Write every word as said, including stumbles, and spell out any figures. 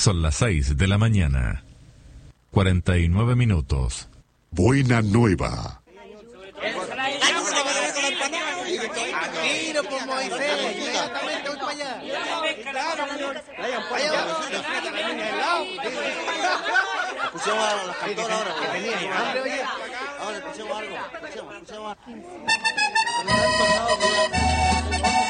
Son las seis de la mañana. cuarenta y nueve minutos. Buena nueva. Tiro por Moisés, inmediatamente voy para allá. Vayan para allá. Pusimos a la cantora ahora, que tenía hambre, oye. Ahora pusimos algo, pusimos, pusimos algo.